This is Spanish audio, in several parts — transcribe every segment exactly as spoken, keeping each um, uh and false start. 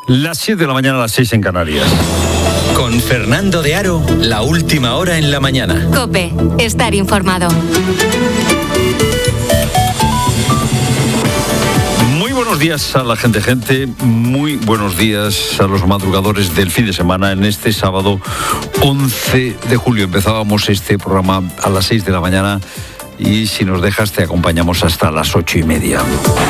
Las siete de la mañana, a las seis en Canarias. Con Fernando de Aro, la última hora en la mañana. COPE, estar informado. Muy buenos días a la gente, gente. Muy buenos días a los madrugadores del fin de semana. En este sábado once de julio empezábamos este programa a las seis de la mañana y si nos dejas te acompañamos hasta las ocho y media.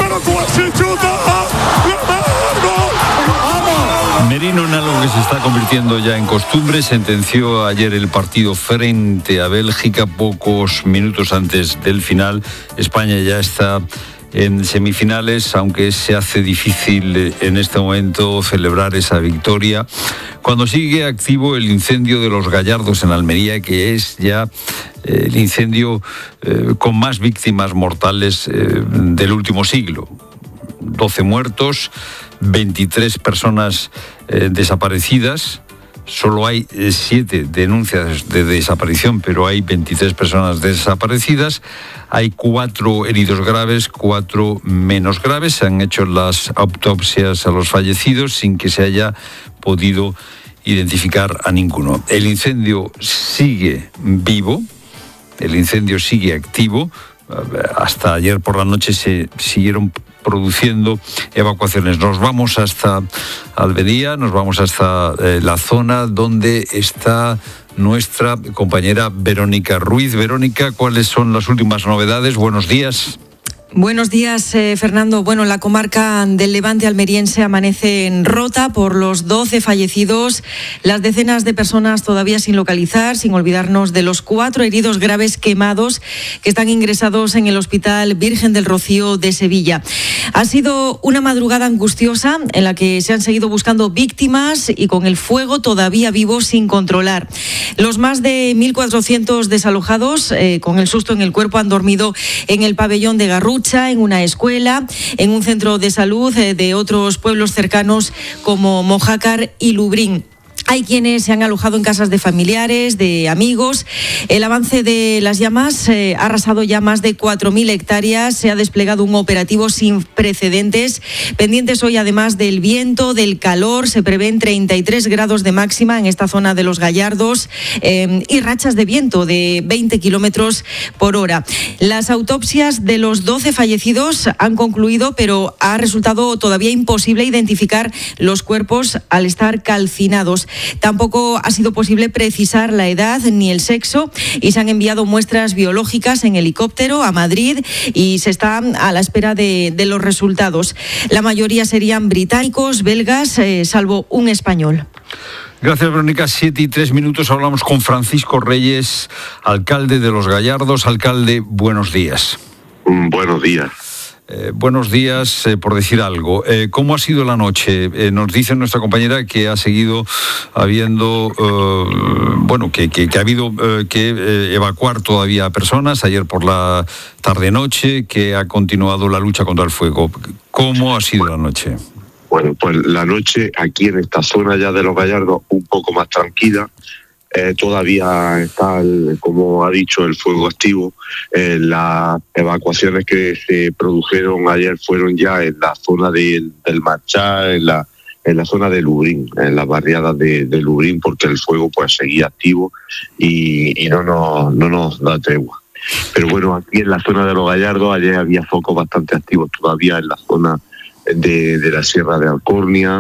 Merino, en algo que se está convirtiendo ya en costumbre, sentenció ayer el partido frente a Bélgica pocos minutos antes del final. España ya está en semifinales, aunque se hace difícil en este momento celebrar esa victoria, cuando sigue activo el incendio de los Gallardos en Almería, que es ya el incendio eh, con más víctimas mortales eh, del último siglo. doce muertos, veintitrés personas eh, desaparecidas. Solo hay eh, siete denuncias de desaparición, pero hay veintitrés personas desaparecidas. Hay cuatro heridos graves, cuatro menos graves. Se han hecho las autopsias a los fallecidos sin que se haya podido identificar a ninguno. El incendio sigue vivo, el incendio sigue activo. Hasta ayer por la noche se siguieron produciendo evacuaciones. Nos vamos hasta Almería, nos vamos hasta eh, la zona donde está nuestra compañera Verónica Ruiz. Verónica, ¿cuáles son las últimas novedades? Buenos días. Buenos días, eh, Fernando. Bueno, la comarca del Levante almeriense amanece en rota por los doce fallecidos, las decenas de personas todavía sin localizar, sin olvidarnos de los cuatro heridos graves quemados que están ingresados en el Hospital Virgen del Rocío de Sevilla. Ha sido una madrugada angustiosa en la que se han seguido buscando víctimas y con el fuego todavía vivo sin controlar. Los más de mil cuatrocientos desalojados, eh, con el susto en el cuerpo, han dormido en el pabellón de Garrucha, en una escuela, en un centro de salud de otros pueblos cercanos como Mojácar y Lubrín. Hay quienes se han alojado en casas de familiares, de amigos. El avance de las llamas eh, ha arrasado ya más de cuatro mil hectáreas. Se ha desplegado un operativo sin precedentes. Pendientes hoy, además del viento, del calor, se prevén treinta y tres grados de máxima en esta zona de los Gallardos eh, y rachas de viento de veinte kilómetros por hora. Las autopsias de los doce fallecidos han concluido, pero ha resultado todavía imposible identificar los cuerpos al estar calcinados. Tampoco ha sido posible precisar la edad ni el sexo y se han enviado muestras biológicas en helicóptero a Madrid y se está a la espera de, de los resultados. La mayoría serían británicos, belgas, eh, salvo un español. Gracias, Verónica. Siete y tres minutos. Hablamos con Francisco Reyes, alcalde de Los Gallardos. Alcalde, buenos días. Buenos días. Eh, buenos días, eh, por decir algo. Eh, ¿Cómo ha sido la noche? Eh, nos dice nuestra compañera que ha seguido habiendo, eh, bueno, que, que, que ha habido eh, que eh, evacuar todavía a personas ayer por la tarde-noche, que ha continuado la lucha contra el fuego. ¿Cómo ha sido la noche? Bueno, pues la noche aquí en esta zona ya de Los Gallardos un poco más tranquila. Eh, todavía está, el, como ha dicho, el fuego activo. Eh, las evacuaciones que se produjeron ayer fueron ya en la zona de, del Marchal, en la, en la zona de Lubrín, en las barriadas de, de Lubrín, porque el fuego pues seguía activo y, y no, nos, no nos da tregua. Pero bueno, aquí en la zona de Los Gallardos ayer había focos bastante activos todavía en la zona De, de la Sierra de Alcornia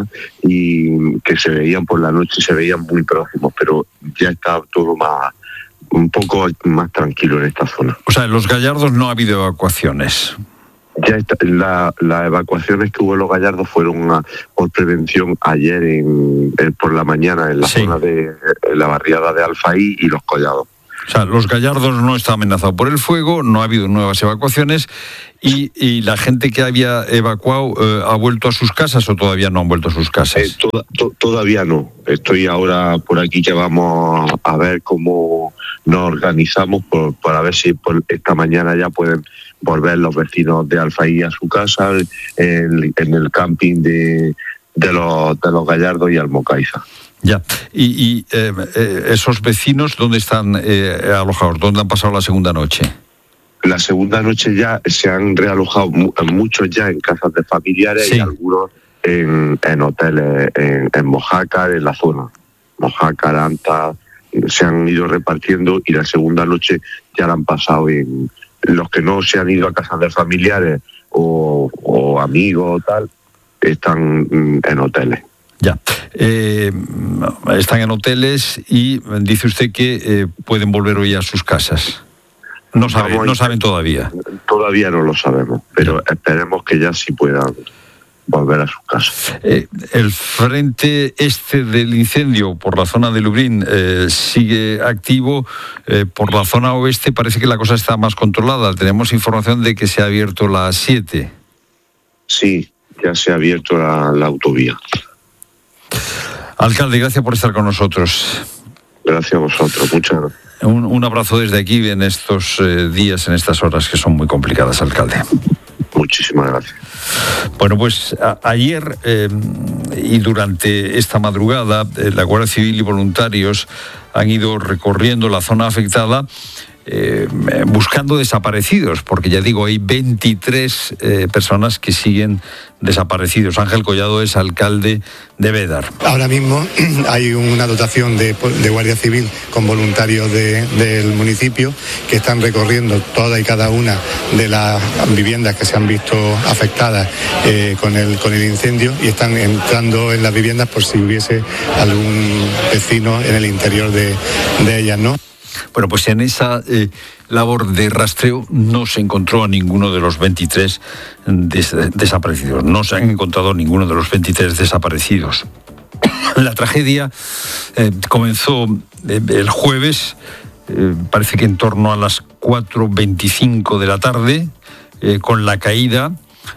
y que se veían por la noche, se veían muy próximos, pero ya está todo más, un poco más tranquilo en esta zona. O sea, en Los Gallardos no ha habido evacuaciones. Ya está, la, las evacuaciones que hubo en Los Gallardos fueron a, por prevención ayer en, en, por la mañana en la sí. zona de en la barriada de Alfaí y Los Collados. O sea, Los Gallardos no está amenazado por el fuego, no ha habido nuevas evacuaciones y, y la gente que había evacuado eh, ¿ha vuelto a sus casas o todavía no han vuelto a sus casas? Eh, to, to, todavía no. Estoy ahora por aquí que vamos a ver cómo nos organizamos por, para ver si por esta mañana ya pueden volver los vecinos de Alfaí a su casa en, en el camping de, de, los, de los Gallardos y Almocaiza. Ya, y, y eh, eh, esos vecinos, ¿dónde están eh, alojados? ¿Dónde han pasado la segunda noche? La segunda noche ya se han realojado muchos ya en casas de familiares, sí. Y algunos en, en hoteles en, en Mojácar, en la zona. Mojácar, Anta, se han ido repartiendo y la segunda noche ya la han pasado en los que no se han ido a casas de familiares o, o amigos o tal, están en hoteles. Ya, eh, están en hoteles y dice usted que eh, pueden volver hoy a sus casas. No saben, no saben todavía. Todavía no lo sabemos, pero esperemos que ya sí puedan volver a sus casas. Eh, el frente este del incendio por la zona de Lublin eh, sigue activo. Eh, por la zona oeste parece que la cosa está más controlada. Tenemos información de que se ha abierto la A siete. Sí, ya se ha abierto la, la autovía. Alcalde, gracias por estar con nosotros. Gracias a vosotros, muchas gracias. Un, un abrazo desde aquí en estos eh, días, en estas horas que son muy complicadas, alcalde. Muchísimas gracias. Bueno, pues a, ayer eh, y durante esta madrugada, eh, la Guardia Civil y voluntarios han ido recorriendo la zona afectada eh, buscando desaparecidos, porque ya digo, hay veintitrés eh, personas que siguen desaparecidos. Ángel Collado es alcalde de Bédar. Ahora mismo hay una dotación de, de Guardia Civil con voluntarios de, del municipio que están recorriendo toda y cada una de las viviendas que se han visto afectadas eh, con, el, con el incendio y están entrando en las viviendas por si hubiese algún vecino en el interior de, de ellas, ¿no? Bueno, pues en esa eh, labor de rastreo no se encontró a ninguno de los veintitrés des- desaparecidos. No se han encontrado a ninguno de los veintitrés desaparecidos. La tragedia eh, comenzó eh, el jueves, eh, parece que en torno a las cuatro veinticinco de la tarde, eh, con la caída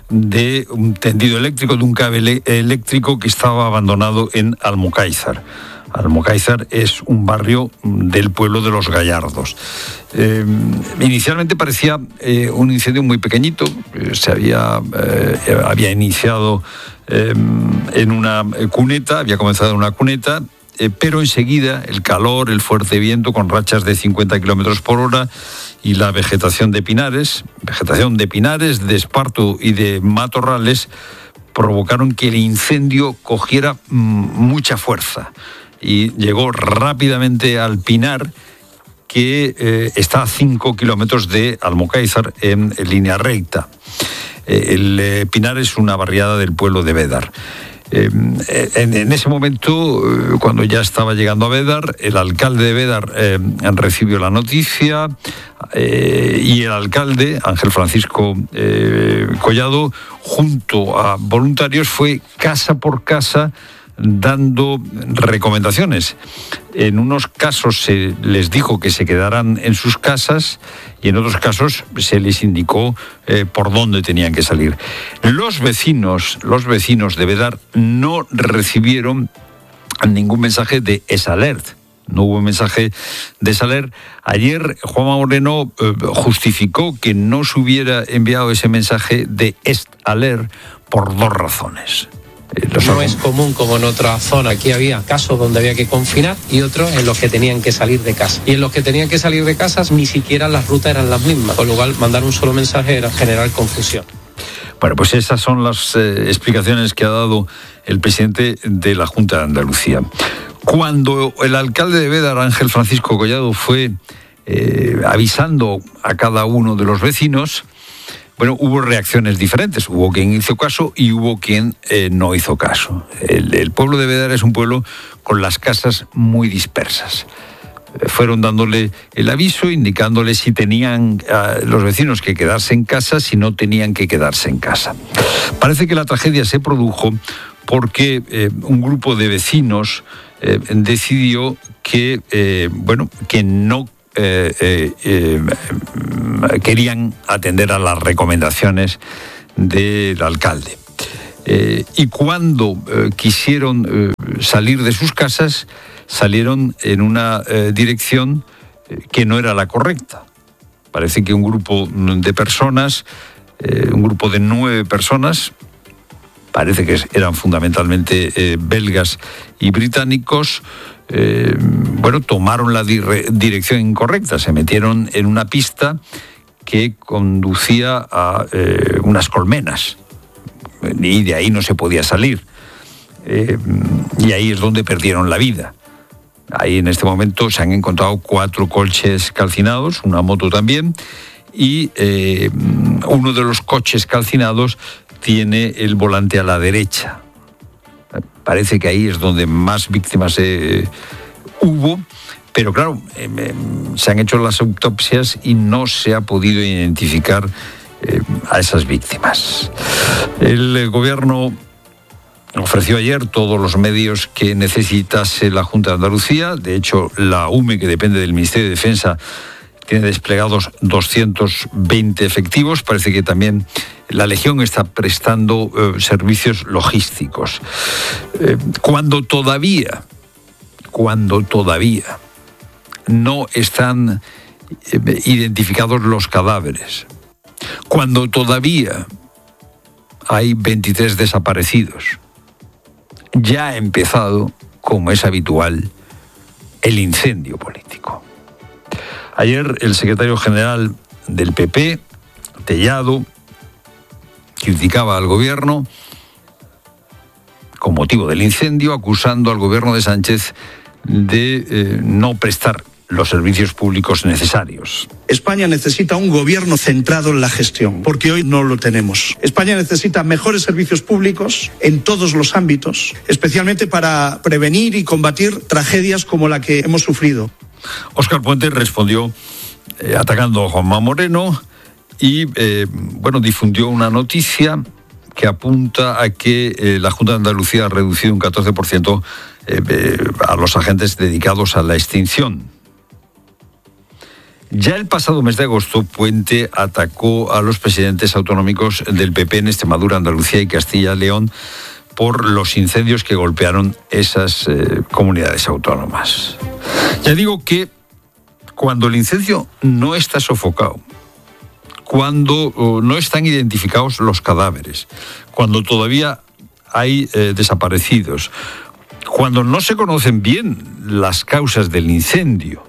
de un tendido eléctrico, de un cable eléctrico que estaba abandonado en Almocáizar. Almocáizar es un barrio del pueblo de los Gallardos. Eh, inicialmente parecía eh, un incendio muy pequeñito, eh, se había, eh, había iniciado eh, en una cuneta, había comenzado en una cuneta, eh, pero enseguida el calor, el fuerte viento con rachas de cincuenta kilómetros por hora y la vegetación de pinares, vegetación de pinares, de esparto y de matorrales, provocaron que el incendio cogiera mm, mucha fuerza. Y llegó rápidamente al Pinar, que eh, está a cinco kilómetros de Almocáizar en, en línea recta. Eh, el eh, Pinar es una barriada del pueblo de Bédar. Eh, en, en ese momento, eh, cuando ya estaba llegando a Bédar, el alcalde de Bédar eh, recibió la noticia eh, y el alcalde, Ángel Francisco eh, Collado, junto a voluntarios, fue casa por casa dando recomendaciones. En unos casos se les dijo que se quedaran en sus casas y en otros casos se les indicó eh, por dónde tenían que salir. Los vecinos, los vecinos de Bédar no recibieron ningún mensaje de EsAlert. No hubo mensaje de EsAlert. Ayer Juanma Moreno eh, justificó que no se hubiera enviado ese mensaje de EsAlert por dos razones. No es común como en otra zona. Aquí había casos donde había que confinar y otros en los que tenían que salir de casa. Y en los que tenían que salir de casa ni siquiera las rutas eran las mismas, con lo cual mandar un solo mensaje era generar confusión. Bueno, pues esas son las eh, explicaciones que ha dado el presidente de la Junta de Andalucía. Cuando el alcalde de Bédar, Ángel Francisco Collado, fue eh, avisando a cada uno de los vecinos, bueno, hubo reacciones diferentes. Hubo quien hizo caso y hubo quien eh, no hizo caso. El, el pueblo de Bédar es un pueblo con las casas muy dispersas. Eh, fueron dándole el aviso, indicándole si tenían eh, los vecinos que quedarse en casa, si no tenían que quedarse en casa. Parece que la tragedia se produjo porque eh, un grupo de vecinos eh, decidió que, eh, bueno, que no Eh, eh, eh, querían atender a las recomendaciones del alcalde. Eh, y cuando eh, quisieron eh, salir de sus casas, salieron en una eh, dirección eh, que no era la correcta. Parece que un grupo de personas, eh, un grupo de nueve personas, parece que eran fundamentalmente eh, belgas y británicos, Eh, bueno, tomaron la dire- dirección incorrecta, se metieron en una pista que conducía a eh, unas colmenas. y de ahí no se podía salir. Eh, y ahí es donde perdieron la vida. Ahí en este momento se han encontrado cuatro coches calcinados, una moto también, y eh, uno de los coches calcinados tiene el volante a la derecha. Parece que ahí es donde más víctimas eh, hubo, pero claro, eh, eh, se han hecho las autopsias y no se ha podido identificar eh, a esas víctimas. El eh, gobierno ofreció ayer todos los medios que necesitase la Junta de Andalucía. De hecho, la U M E, que depende del Ministerio de Defensa, tiene desplegados doscientos veinte efectivos. Parece que también la Legión está prestando eh, servicios logísticos. Eh, cuando todavía, cuando todavía no están eh, identificados los cadáveres, cuando todavía hay veintitrés desaparecidos, ya ha empezado, como es habitual, el incendio político. Ayer el secretario general del P P, Tellado, criticaba al gobierno con motivo del incendio, acusando al gobierno de Sánchez de eh, no prestar los servicios públicos necesarios. España necesita un gobierno centrado en la gestión, porque hoy no lo tenemos. España necesita mejores servicios públicos en todos los ámbitos, especialmente para prevenir y combatir tragedias como la que hemos sufrido. Óscar Puente respondió eh, atacando a Juanma Moreno y eh, bueno, difundió una noticia que apunta a que eh, la Junta de Andalucía ha reducido un catorce por ciento eh, eh, a los agentes dedicados a la extinción. Ya el pasado mes de agosto, Puente atacó a los presidentes autonómicos del P P en Extremadura, Andalucía y Castilla y León por los incendios que golpearon esas eh, comunidades autónomas. Ya digo que cuando el incendio no está sofocado, cuando oh, no están identificados los cadáveres, cuando todavía hay eh, desaparecidos, cuando no se conocen bien las causas del incendio,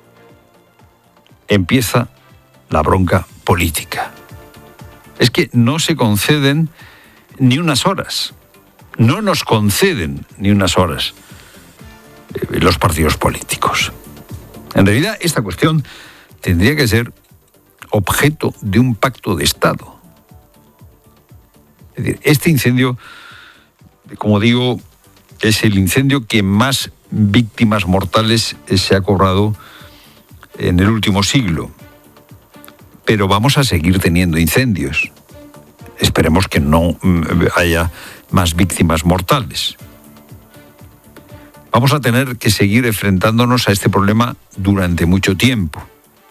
empieza la bronca política. Es que no se conceden ni unas horas. No nos conceden ni unas horas eh, los partidos políticos. En realidad, esta cuestión tendría que ser objeto de un pacto de Estado. Es decir, este incendio, como digo, es el incendio que más víctimas mortales se ha cobrado en el último siglo. Pero vamos a seguir teniendo incendios. Esperemos que no haya más víctimas mortales. Vamos a tener que seguir enfrentándonos a este problema durante mucho tiempo.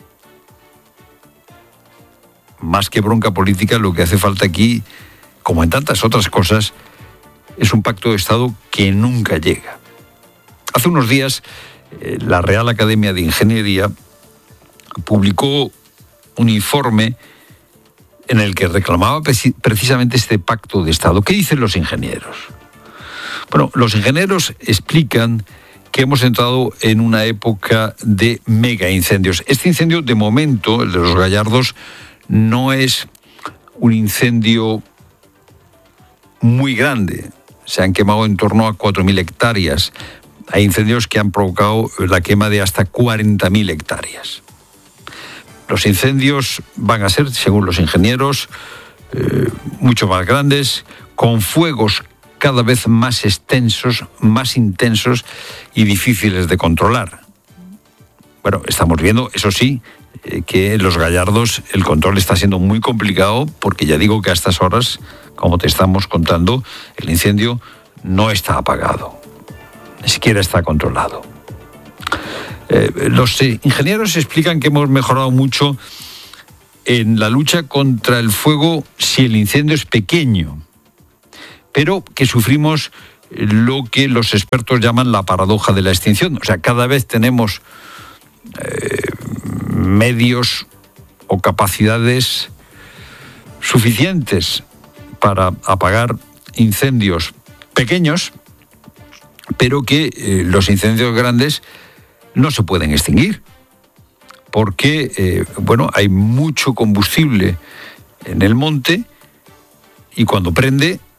Más que bronca política, lo que hace falta aquí, como en tantas otras cosas, es un pacto de Estado que nunca llega. Hace unos días, eh, la Real Academia de Ingeniería publicó un informe en el que reclamaba precisamente este pacto de Estado. ¿Qué dicen los ingenieros? Bueno, los ingenieros explican que hemos entrado en una época de mega incendios. Este incendio, de momento, el de los Gallardos, no es un incendio muy grande. Se han quemado en torno a cuatro mil hectáreas. Hay incendios que han provocado la quema de hasta cuarenta mil hectáreas. Los incendios van a ser, según los ingenieros, eh, mucho más grandes, con fuegos cada vez más extensos, más intensos y difíciles de controlar. Bueno, estamos viendo, eso sí, eh, que en los Gallardos el control está siendo muy complicado, porque ya digo que a estas horas, como te estamos contando, el incendio no está apagado, ni siquiera está controlado. Eh, los eh, ingenieros explican que hemos mejorado mucho en la lucha contra el fuego si el incendio es pequeño, pero que sufrimos lo que los expertos llaman la paradoja de la extinción. O sea, cada vez tenemos eh, medios o capacidades suficientes para apagar incendios pequeños, pero que eh, los incendios grandes no se pueden extinguir, porque eh, bueno, hay mucho combustible en el monte y cuando prende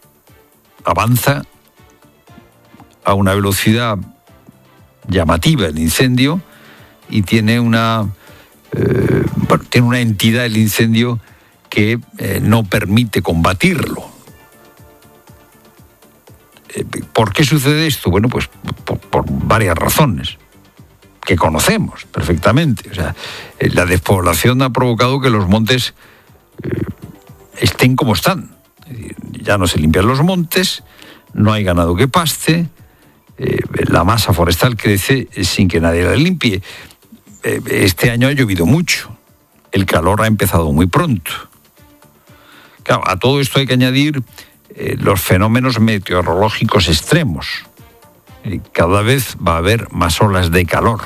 avanza a una velocidad llamativa el incendio y tiene una, eh, bueno, tiene una entidad el incendio que eh, no permite combatirlo. Eh, ¿Por qué sucede esto? Bueno, pues por, por varias razones que conocemos perfectamente. O sea, eh, la despoblación ha provocado que los montes eh, estén como están. Ya no se limpian los montes, no hay ganado que paste, eh, la masa forestal crece sin que nadie la limpie. Eh, este año ha llovido mucho, el calor ha empezado muy pronto. Claro, a todo esto hay que añadir eh, los fenómenos meteorológicos extremos. Eh, cada vez va a haber más olas de calor.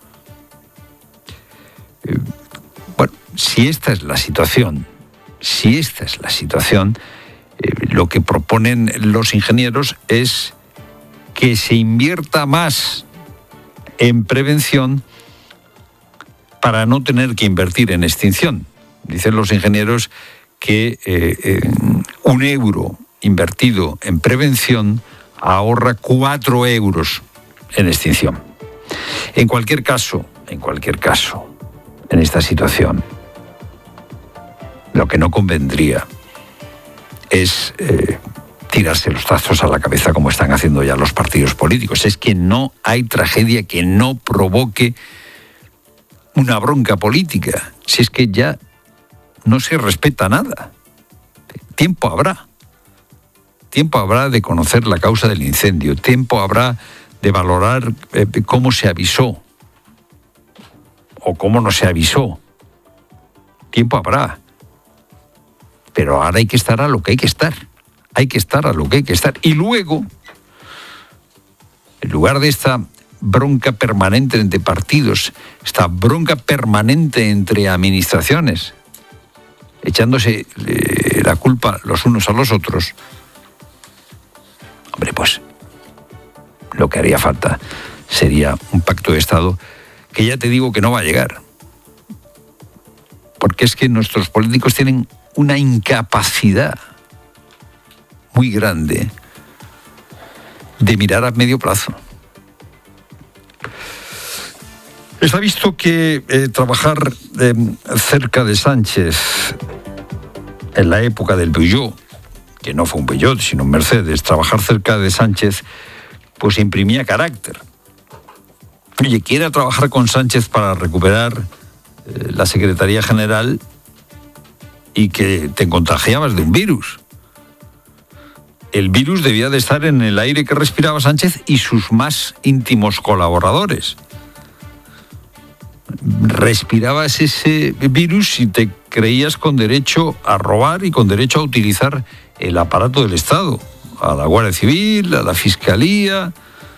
Eh, bueno, si esta es la situación, si esta es la situación, eh, lo que proponen los ingenieros es que se invierta más en prevención para no tener que invertir en extinción. Dicen los ingenieros que eh, eh, un euro invertido en prevención ahorra cuatro euros en extinción. En cualquier caso, en cualquier caso, en esta situación, lo que no convendría es eh, tirarse los tazos a la cabeza como están haciendo ya los partidos políticos. Es que no hay tragedia que no provoque una bronca política. Si es que ya no se respeta nada. Tiempo habrá. Tiempo habrá de conocer la causa del incendio. Tiempo habrá de valorar eh, cómo se avisó o cómo no se avisó. Tiempo habrá. Pero ahora hay que estar a lo que hay que estar. Hay que estar a lo que hay que estar. Y luego, en lugar de esta bronca permanente entre partidos, esta bronca permanente entre administraciones, echándose eh, la culpa los unos a los otros, hombre, pues lo que haría falta sería un pacto de Estado que ya te digo que no va a llegar. Porque es que nuestros políticos tienen una incapacidad muy grande de mirar a medio plazo. Está visto que eh, trabajar eh, cerca de Sánchez en la época del Peugeot, que no fue un Peugeot sino un Mercedes, trabajar cerca de Sánchez pues imprimía carácter. Oye, quiera trabajar con Sánchez para recuperar eh, la Secretaría General y que te contagiabas de un virus. El virus debía de estar en el aire que respiraba Sánchez y sus más íntimos colaboradores. Respirabas ese virus y te creías con derecho a robar y con derecho a utilizar el aparato del Estado, a la Guardia Civil, a la Fiscalía.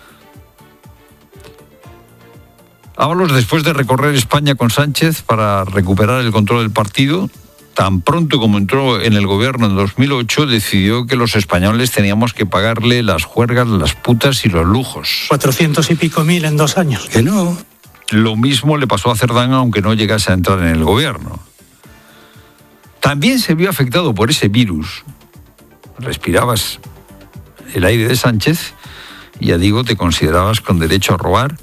Ábalos, después de recorrer España con Sánchez para recuperar el control del partido, tan pronto como entró en el gobierno en dos mil ocho, decidió que los españoles teníamos que pagarle las juergas, las putas y los lujos. Cuatrocientos y pico mil en dos años. Que no. Lo mismo le pasó a Cerdán, aunque no llegase a entrar en el gobierno. También se vio afectado por ese virus. Respirabas el aire de Sánchez y, ya digo, te considerabas con derecho a robar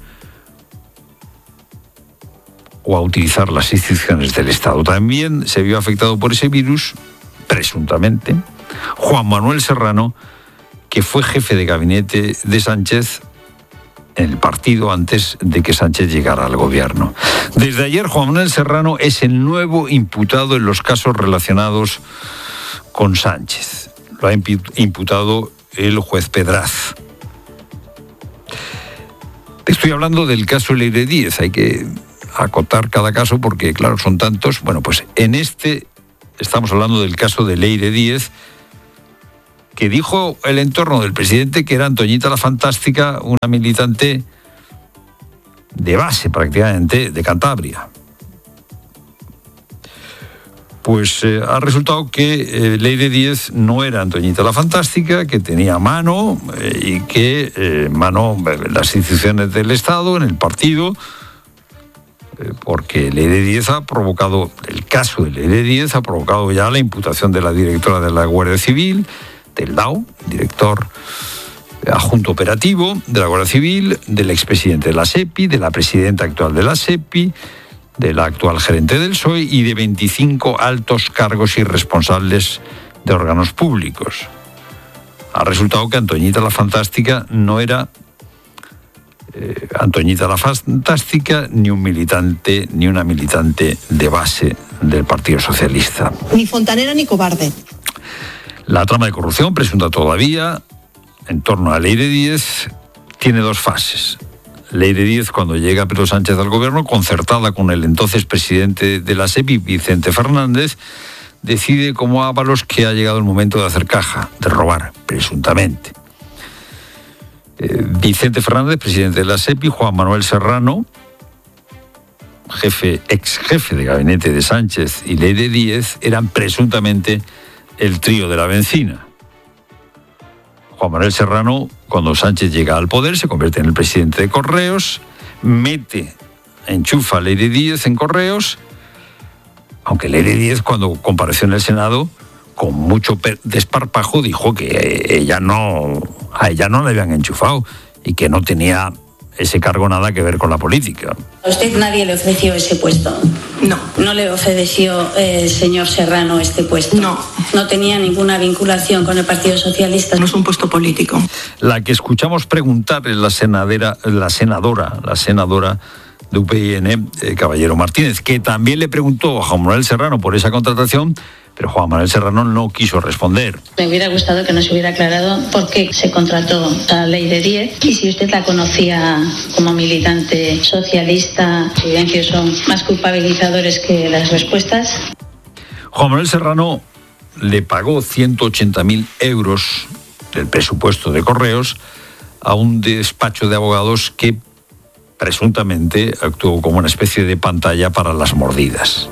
o a utilizar las instituciones del Estado. También se vio afectado por ese virus, presuntamente, Juan Manuel Serrano, que fue jefe de gabinete de Sánchez en el partido antes de que Sánchez llegara al gobierno. Desde ayer, Juan Manuel Serrano es el nuevo imputado en los casos relacionados con Sánchez. Lo ha imputado el juez Pedraz. Estoy hablando del caso Leire Díez. Hay que acotar cada caso porque, claro, son tantos. Bueno, pues en este estamos hablando del caso de Leire Díez, que dijo el entorno del presidente que era Antoñita la Fantástica, una militante de base prácticamente de Cantabria. Pues eh, ha resultado que eh, Leire Díez no era Antoñita la Fantástica, que tenía mano eh, y que eh, mano en las instituciones del Estado, en el partido, eh, porque Leire Díez ha provocado, el caso de Leire Díez ha provocado ya la imputación de la directora de la Guardia Civil, del D A O, director adjunto operativo de la Guardia Civil, del expresidente de la SEPI, de la presidenta actual de la SEPI, de la actual gerente del P S O E y de veinticinco altos cargos y responsables de órganos públicos. Ha resultado que Antoñita la Fantástica no era eh, Antoñita la Fantástica ni un militante, ni una militante de base del Partido Socialista. Ni fontanera ni cobarde. La trama de corrupción, presunta todavía, en torno a Leire Díez, tiene dos fases. Leire Díez, cuando llega Pedro Sánchez al gobierno, concertada con el entonces presidente de la SEPI, Vicente Fernández, decide como Ábalos que ha llegado el momento de hacer caja, de robar, presuntamente. Eh, Vicente Fernández, presidente de la SEPI, Juan Manuel Serrano, jefe, ex jefe de gabinete de Sánchez, y Leire Díez eran presuntamente el trío de la bencina. Juan Manuel Serrano, cuando Sánchez llega al poder, se convierte en el presidente de Correos, mete, enchufa a Leire Díez en Correos, aunque Leire Díez, cuando compareció en el Senado, con mucho desparpajo dijo que ella no, a ella no le habían enchufado y que no tenía ese cargo nada que ver con la política. ¿A usted nadie le ofreció ese puesto? No. ¿No le ofreció el eh, señor Serrano este puesto? No. ¿No tenía ninguna vinculación con el Partido Socialista? No es un puesto político. La que escuchamos preguntar es la senadera, la senadora, la senadora de U P y N, eh, Caballero Martínez, que también le preguntó a Juan Manuel Serrano por esa contratación, pero Juan Manuel Serrano no quiso responder. Me hubiera gustado que nos hubiera aclarado por qué se contrató a Leire Díez y si usted la conocía como militante socialista. Los silencios son más culpabilizadores que las respuestas. Juan Manuel Serrano le pagó ciento ochenta mil euros del presupuesto de Correos a un despacho de abogados que presuntamente actuó como una especie de pantalla para las mordidas.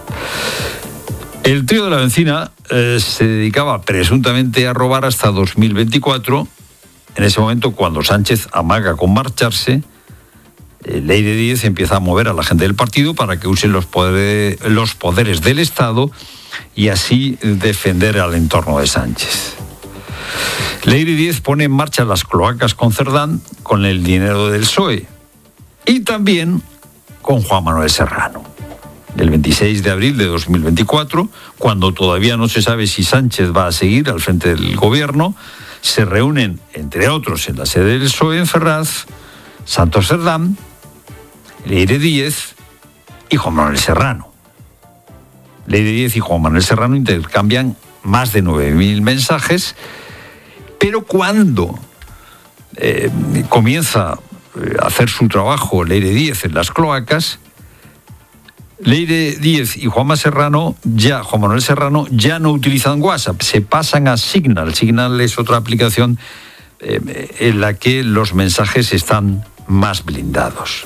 El trío de la bencina eh, se dedicaba presuntamente a robar hasta dos mil veinticuatro. En ese momento, cuando Sánchez amaga con marcharse, eh, Leire Díez empieza a mover a la gente del partido para que usen los poderes, los poderes del Estado y así defender al entorno de Sánchez. Leire Díez pone en marcha las cloacas con Cerdán con el dinero del P S O E y también con Juan Manuel Serrano. El veintiséis de abril de dos mil veinticuatro, cuando todavía no se sabe si Sánchez va a seguir al frente del gobierno, se reúnen, entre otros, en la sede del P S O E en Ferraz, Santos Cerdán, Leire Díez y Juan Manuel Serrano. Leire Díez y Juan Manuel Serrano intercambian más de nueve mil mensajes, pero cuando eh, comienza a hacer su trabajo Leire Díez en las cloacas, Leire Díez y Juanma Serrano, ya, Juan Manuel Serrano, ya no utilizan WhatsApp, se pasan a Signal. Signal es otra aplicación eh, en la que los mensajes están más blindados.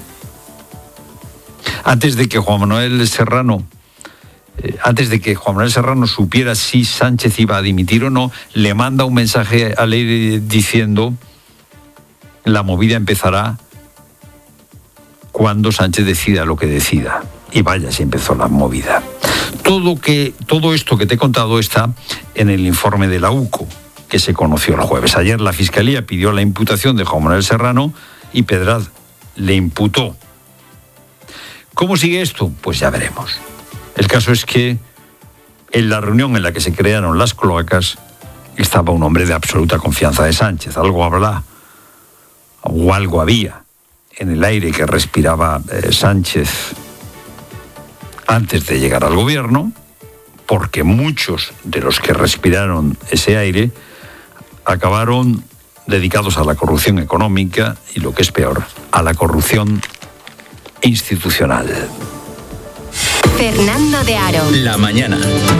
Antes de que Juan Manuel Serrano, eh, antes de que Juan Manuel Serrano supiera si Sánchez iba a dimitir o no, le manda un mensaje a Leire diciendo: la movida empezará cuando Sánchez decida lo que decida. Y vaya, si empezó la movida. Todo, que, todo esto que te he contado está en el informe de la U C O, que se conoció el jueves. Ayer la Fiscalía pidió la imputación de Juan Manuel Serrano y Pedraz le imputó. ¿Cómo sigue esto? Pues ya veremos. El caso es que en la reunión en la que se crearon las cloacas estaba un hombre de absoluta confianza de Sánchez. Algo habrá, o algo había en el aire que respiraba eh, Sánchez antes de llegar al gobierno, porque muchos de los que respiraron ese aire acabaron dedicados a la corrupción económica y, lo que es peor, a la corrupción institucional. Fernando de Aro. La mañana.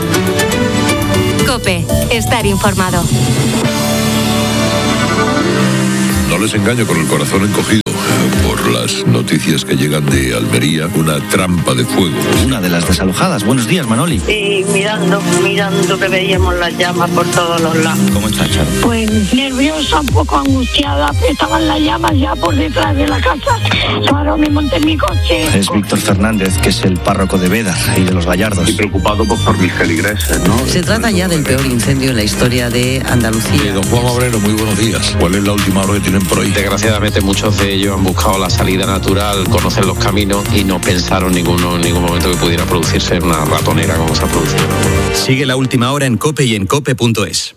COPE. Estar informado. No les engaño, con el corazón encogido por por las noticias que llegan de Almería, una trampa de fuego. Una de las desalojadas. Buenos días, Manoli. Sí, mirando, mirando que veíamos las llamas por todos los lados. ¿Cómo estás, Charo? Pues nerviosa, un poco angustiada, estaban las llamas ya por detrás de la casa. Ahora me monté en mi coche. Es Víctor Fernández, que es el párroco de Beda y de los Gallardos. Estoy preocupado pues, por mis feligreses, ¿no? Se trata ya del peor incendio en la historia de Andalucía. Eh, don Juan Obrero, muy buenos días. ¿Cuál es la última hora que tienen por ahí? Desgraciadamente muchos de ellos han buscado la salida natural, conocen los caminos y no pensaron ninguno, en ningún momento que pudiera producirse una ratonera como se ha producido. Sigue la última hora en COPE y en cope punto es.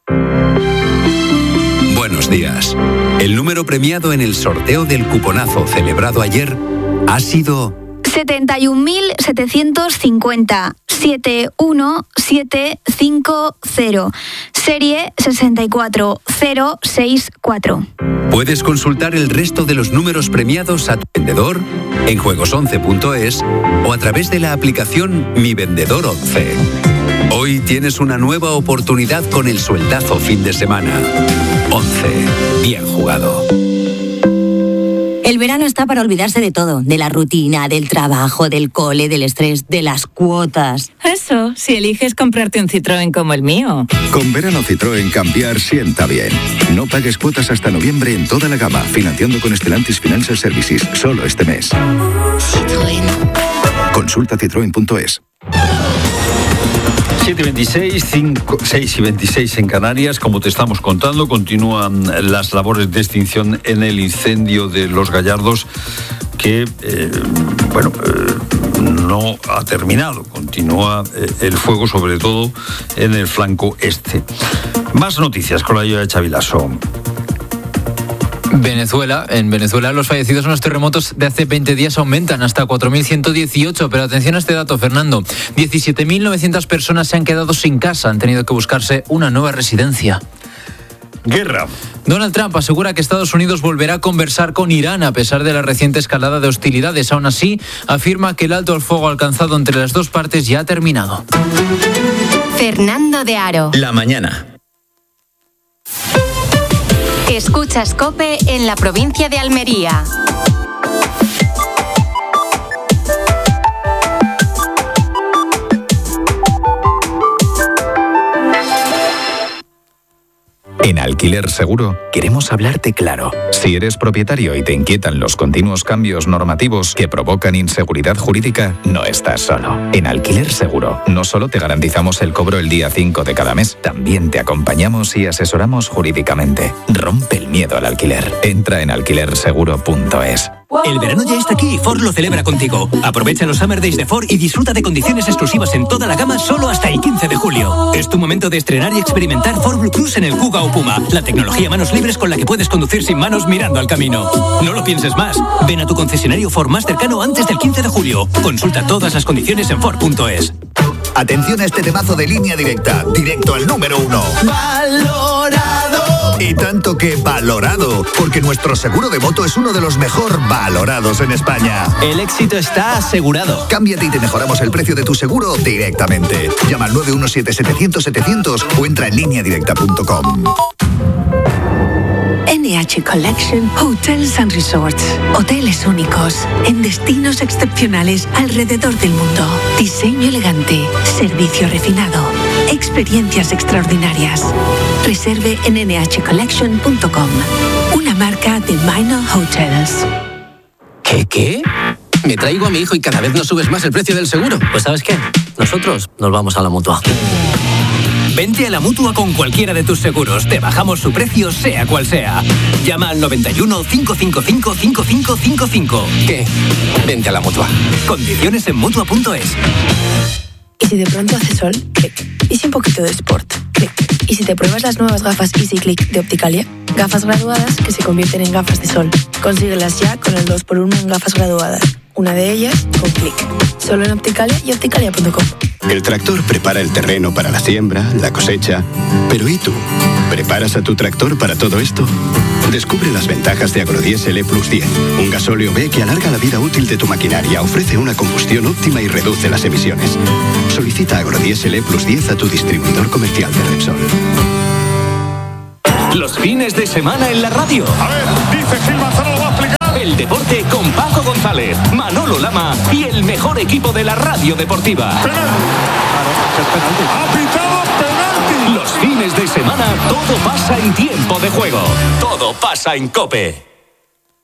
Buenos días. El número premiado en el sorteo del cuponazo celebrado ayer ha sido setenta y un mil setecientos cincuenta, siete uno siete cinco cero, serie sesenta y cuatro cero sesenta y cuatro. Puedes consultar el resto de los números premiados a tu vendedor en juegos once punto es o a través de la aplicación Mi Vendedor once. Hoy tienes una nueva oportunidad con el sueldazo fin de semana. once. Bien jugado. El verano está para olvidarse de todo, de la rutina, del trabajo, del cole, del estrés, de las cuotas. Eso, si eliges comprarte un Citroën como el mío. Con verano Citroën cambiar sienta bien. No pagues cuotas hasta noviembre en toda la gama, financiando con Stellantis Financial Services, solo este mes. Citroën. Consulta citroen punto es. siete y veintiséis, cinco, seis y veintiséis en Canarias. Como te estamos contando, continúan las labores de extinción en el incendio de Los Gallardos, que, eh, bueno, eh, no ha terminado. Continúa eh, el fuego, sobre todo en el flanco este. Más noticias con la ayuda de Xavi Lasso. Venezuela. En Venezuela los fallecidos en los terremotos de hace veinte días aumentan hasta cuatro mil ciento dieciocho, pero atención a este dato, Fernando. diecisiete mil novecientas personas se han quedado sin casa, han tenido que buscarse una nueva residencia. Guerra. Donald Trump asegura que Estados Unidos volverá a conversar con Irán a pesar de la reciente escalada de hostilidades. Aún así, afirma que el alto al fuego alcanzado entre las dos partes ya ha terminado. Fernando de Aro. La mañana. Escuchas COPE en la provincia de Almería. En Alquiler Seguro queremos hablarte claro. Si eres propietario y te inquietan los continuos cambios normativos que provocan inseguridad jurídica, no estás solo. En Alquiler Seguro no solo te garantizamos el cobro el día cinco de cada mes, también te acompañamos y asesoramos jurídicamente. Rompe el miedo al alquiler. Entra en alquiler seguro punto es. El verano ya está aquí y Ford lo celebra contigo. Aprovecha los Summer Days de Ford y disfruta de condiciones exclusivas en toda la gama solo hasta el quince de julio. Es tu momento de estrenar y experimentar Ford Blue Cruise en el Kuga o Puma, la tecnología manos libres con la que puedes conducir sin manos mirando al camino. No lo pienses más. Ven a tu concesionario Ford más cercano antes del quince de julio. Consulta todas las condiciones en Ford punto es. Atención a este temazo de Línea Directa, directo al número uno. ¡Valorado! Y tanto que valorado, porque nuestro seguro de moto es uno de los mejor valorados en España. El éxito está asegurado. Cámbiate y te mejoramos el precio de tu seguro directamente. Llama al nueve uno siete setecientos setecientos o entra en línea directa punto com. N H Collection Hotels and Resorts. Hoteles únicos en destinos excepcionales alrededor del mundo. Diseño elegante, servicio refinado, experiencias extraordinarias. Reserve en ene hache collection punto com. Una marca de Minor Hotels. ¿Qué, qué? Me traigo a mi hijo y cada vez nos subes más el precio del seguro. Pues ¿sabes qué? Nosotros nos vamos a la Mutua. Vente a la Mutua con cualquiera de tus seguros. Te bajamos su precio, sea cual sea. Llama al noventa y uno, cinco cinco cinco, cinco cinco cinco cinco. ¿Qué? Vente a la Mutua. Condiciones en mutua punto es. ¿Y si de pronto hace sol? Clic. ¿Y si un poquito de sport? Clic. ¿Y si te pruebas las nuevas gafas Easy Click de Opticalia? Gafas graduadas que se convierten en gafas de sol. Consíguelas ya con el dos por uno en gafas graduadas. Una de ellas con Clic. Solo en Opticalia y opticalia punto com. El tractor prepara el terreno para la siembra, la cosecha. Pero ¿y tú? ¿Preparas a tu tractor para todo esto? Descubre las ventajas de Agrodiesel E Plus diez, un gasóleo B que alarga la vida útil de tu maquinaria, ofrece una combustión óptima y reduce las emisiones. Solicita Agrodiesel E Plus diez a tu distribuidor comercial de Repsol. Los fines de semana en la radio. A ver, dice Gil Manzano, lo va a explicar. El deporte con Paco González, Manolo Lama y el mejor equipo de la radio deportiva. ¡Ha pitado penalti! Los fines de semana todo pasa en Tiempo de Juego. Todo pasa en COPE.